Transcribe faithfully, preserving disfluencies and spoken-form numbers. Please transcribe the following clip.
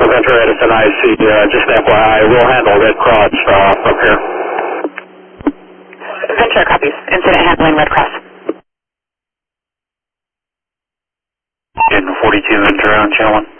Ventura Edison I C, uh, just F Y I, we'll handle Red Cross uh, from here. Ventura copies. Incident handling Red Cross. In forty-two Ventura on channel one.